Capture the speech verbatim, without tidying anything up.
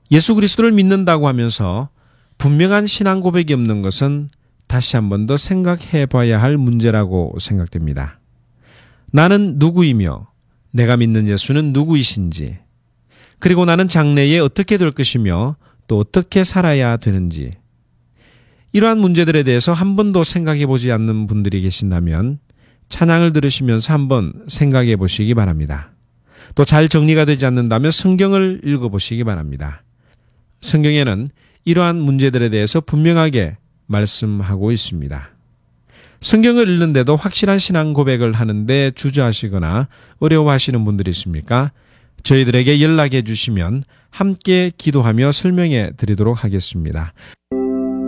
예수 그리스도를 믿는다고 하면서 분명한 신앙 고백이 없는 것은 다시 한 번 더 생각해 봐야 할 문제라고 생각됩니다. 나는 누구이며 내가 믿는 예수는 누구이신지, 그리고 나는 장래에 어떻게 될 것이며 또 어떻게 살아야 되는지, 이러한 문제들에 대해서 한 번도 생각해 보지 않는 분들이 계신다면 찬양을 들으시면서 한번 생각해 보시기 바랍니다. 또 잘 정리가 되지 않는다면 성경을 읽어보시기 바랍니다. 성경에는 이러한 문제들에 대해서 분명하게 말씀하고 있습니다. 성경을 읽는데도 확실한 신앙 고백을 하는데 주저하시거나 어려워하시는 분들이 있습니까? 저희들에게 연락해 주시면 함께 기도하며 설명해 드리도록 하겠습니다.